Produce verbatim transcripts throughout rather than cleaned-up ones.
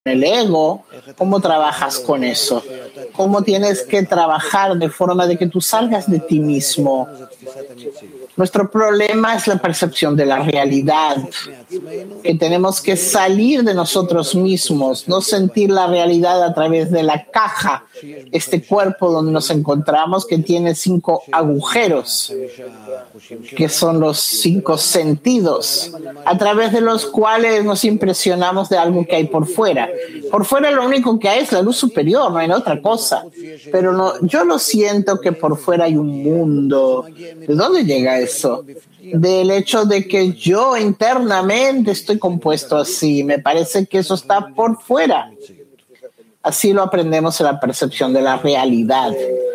el ego, ¿cómo trabajas con eso? ¿Cómo tienes que trabajar de forma de que tú salgas de ti mismo? Nuestro problema es la percepción de la realidad, que tenemos que salir de nosotros mismos, no sentir la realidad a través de la caja, este cuerpo donde nos encontramos que tiene cinco agujeros, que son los cinco sentidos, a través de los cuales nos impresionamos de algo que hay por fuera. Por fuera lo único que hay es la luz superior, no hay otra cosa. Pero no, yo lo siento que por fuera hay un mundo. ¿De dónde llega eso? Del hecho de que yo internamente estoy compuesto así. Me parece que eso está por fuera. Así lo aprendemos en la percepción de la realidad.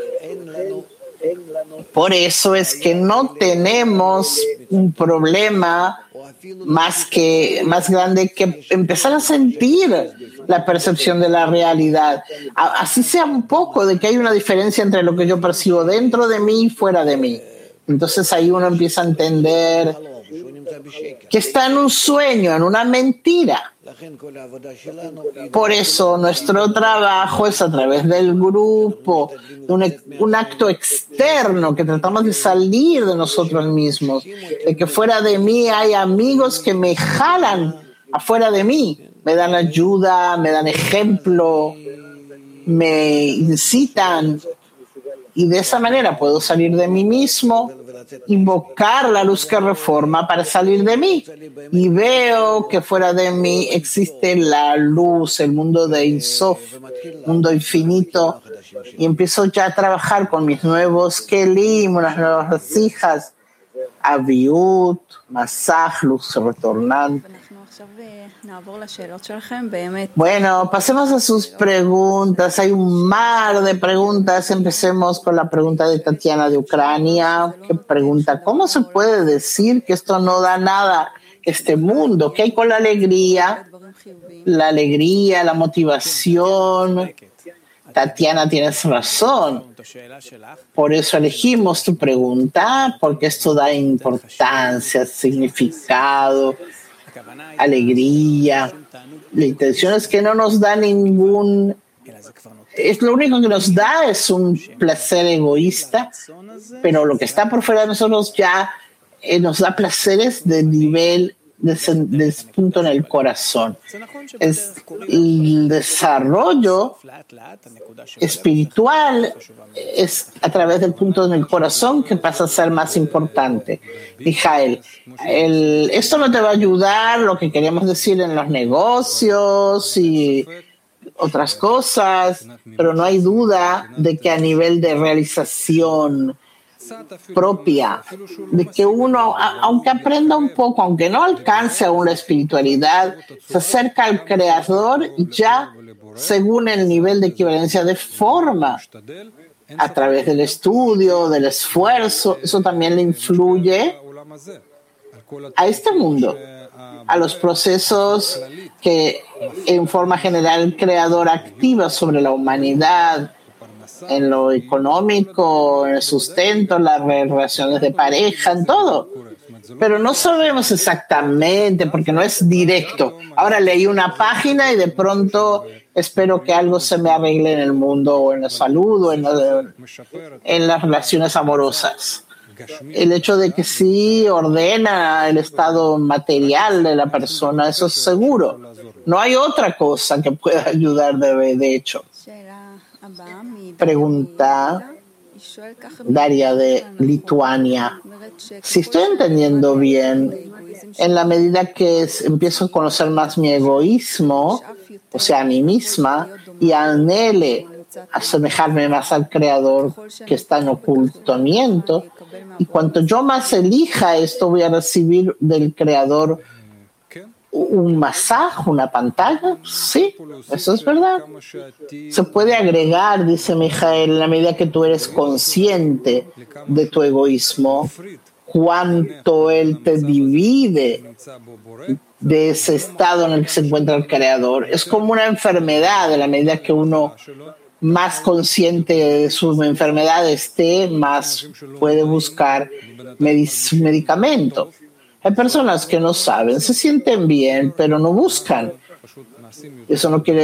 Por eso es que no tenemos un problema más que más grande que empezar a sentir la percepción de la realidad. Así sea un poco de que hay una diferencia entre lo que yo percibo dentro de mí y fuera de mí. Entonces ahí uno empieza a entender que está en un sueño, en una mentira. Por eso nuestro trabajo es a través del grupo, un, un acto externo que tratamos de salir de nosotros mismos, de que fuera de mí hay amigos que me jalan afuera de mí, me dan ayuda, me dan ejemplo, me incitan, y de esa manera puedo salir de mí mismo, invocar la luz que reforma para salir de mí, y veo que fuera de mí existe la luz, el mundo de Ein Sof, mundo infinito, y empiezo ya a trabajar con mis nuevos kelim, unas nuevas vasijas, Aviut, Masaj, luz retornante. Bueno, pasemos a sus preguntas. Hay un mar de preguntas. Empecemos con la pregunta de Tatiana de Ucrania, que pregunta: ¿cómo se puede decir que esto no da nada, este mundo? ¿Qué hay con la alegría? La alegría, la motivación. Tatiana, tienes razón. Por eso elegimos tu pregunta, porque esto da importancia, significado, alegría. La intención es que no nos da ningún... Es lo único que nos da es un placer egoísta, pero lo que está por fuera de nosotros ya eh, nos da placeres de nivel de, de punto en el corazón. Es el desarrollo espiritual es a través del punto en el corazón que pasa a ser más importante. Mijael, el, esto no te va a ayudar, lo que queríamos decir en los negocios y otras cosas, pero no hay duda de que a nivel de realización propia, de que uno, aunque aprenda un poco, aunque no alcance aún la espiritualidad, se acerca al Creador ya según el nivel de equivalencia de forma, a través del estudio, del esfuerzo. Eso también le influye a este mundo, a los procesos que en forma general el Creador activa sobre la humanidad, en lo económico, en el sustento, en las relaciones de pareja, en todo. Pero no sabemos exactamente porque no es directo. Ahora leí una página y de pronto espero que algo se me arregle en el mundo, o en la salud, o en, la, en las relaciones amorosas. El hecho de que sí ordena el estado material de la persona, eso es seguro. No hay otra cosa que pueda ayudar de, de hecho. Pregunta Daria de Lituania: si estoy entendiendo bien, en la medida que es, empiezo a conocer más mi egoísmo, o sea, a mí misma, y anhele asemejarme más al Creador que está en ocultamiento, y cuanto yo más elija esto, voy a recibir del Creador un masaje, una pantalla. Sí, eso es verdad. Se puede agregar, dice Mijael, en la medida que tú eres consciente de tu egoísmo, cuánto él te divide de ese estado en el que se encuentra el Creador. Es como una enfermedad. En la medida que uno más consciente de su enfermedad esté, más puede buscar medic- medicamento. Hay personas que no saben, se sienten bien, pero no buscan. Eso no quiere